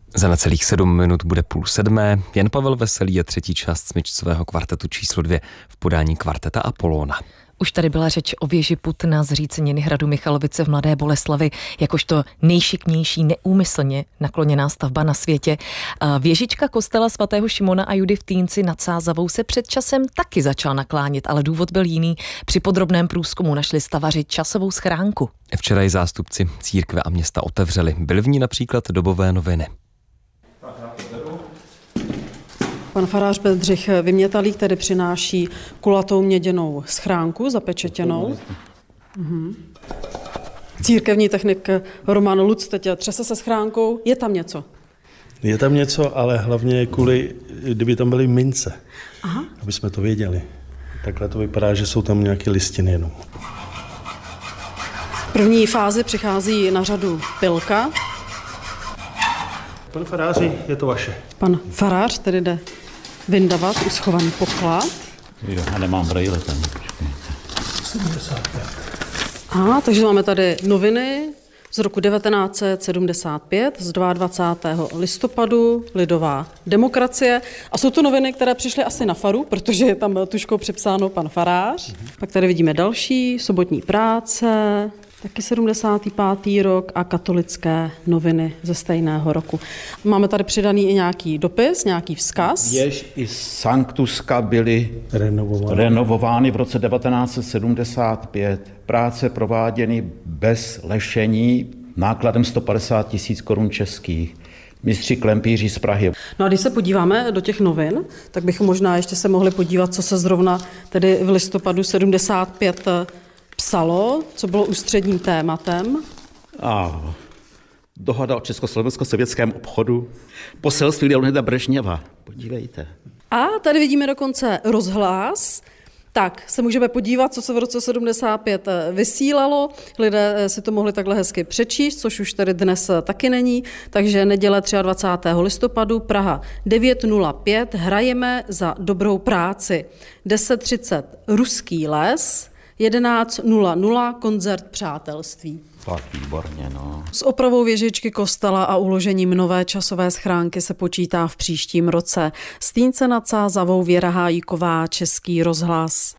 Za necelých 7 minut bude 6:30. Jan Pavel Veselý je třetí část smyčcového kvartetu číslo 2 v podání kvarteta Apolóna. Už tady byla řeč o věži Putna z zříceniny hradu Michalovice v Mladé Boleslavi, jakožto nejšikmější neúmyslně nakloněná stavba na světě. Věžička kostela svatého Šimona a Judy v Týnci nad Sázavou se před časem taky začal naklánět, ale důvod byl jiný. Při podrobném průzkumu našli stavaři časovou schránku. Včera ji zástupci církve a města otevřeli. Byly v ní například dobové noviny. Pan farář Bedřich Vymětalík tedy přináší kulatou měděnou schránku zapečetěnou. Církevní technik Roman Luc teď třese se schránkou. Je tam něco? Je tam něco, ale hlavně kvůli, kdyby tam byly mince, aby jsme to věděli. Takhle to vypadá, že jsou tam nějaké listiny jenom. V první fázi přichází na řadu pilka. Pane faráři, je to vaše. Pan farář tedy jde vyndavat uschovaný poklad. Jo, a nemám brejle tam. 75. Takže máme tady noviny z roku 1975, z 22. listopadu, Lidová demokracie. A jsou to noviny, které přišly asi na faru, protože je tam tužkou připsáno pan farář. Pak tady vidíme další, sobotní práce, taky 75. rok a katolické noviny ze stejného roku. Máme tady přidaný i nějaký dopis, nějaký vzkaz. Věž i sanktuska byly renovovány v roce 1975. Práce prováděny bez lešení nákladem 150 000 korun českých. Mistři klempíři z Prahy. No a když se podíváme do těch novin, tak bychom možná ještě se mohli podívat, co se zrovna tedy v listopadu 75 psalo, co bylo ústředním tématem. Dohoda o československo-sovětském obchodu, poselství Leonida Brežněva. Podívejte. A tady vidíme dokonce rozhlas. Tak se můžeme podívat, co se v roce 75 vysílalo. Lidé si to mohli takhle hezky přečíst, což už tady dnes taky není. Takže neděle 23. listopadu, Praha 9:05, hrajeme za dobrou práci. 10:30 Ruský les, 11:00 koncert přátelství. Tak výborně, no. S opravou věžičky kostela a uložením nové časové schránky se počítá v příštím roce. Z Týnce nad Sázavou Věra Hájíková, Český rozhlas.